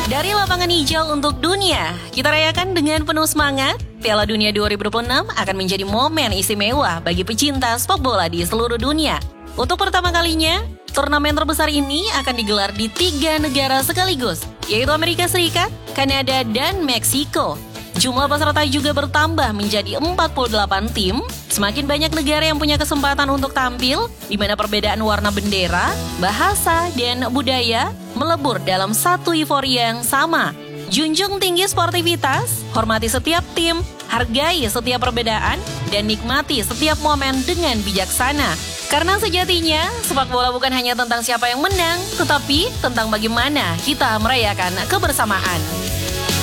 Dari lapangan hijau untuk dunia, kita rayakan dengan penuh semangat. Piala Dunia 2026 akan menjadi momen istimewa bagi pecinta sepak bola di seluruh dunia. Untuk pertama kalinya, turnamen terbesar ini akan digelar di 3 negara sekaligus, yaitu Amerika Serikat, Kanada, dan Meksiko. Jumlah peserta juga bertambah menjadi 48 tim. Semakin banyak negara yang punya kesempatan untuk tampil, di mana perbedaan warna bendera, bahasa, dan budaya melebur dalam satu euforia yang sama. Junjung tinggi sportivitas, hormati setiap tim, hargai setiap perbedaan, dan nikmati setiap momen dengan bijaksana. Karena sejatinya, sepak bola bukan hanya tentang siapa yang menang, tetapi tentang bagaimana kita merayakan kebersamaan.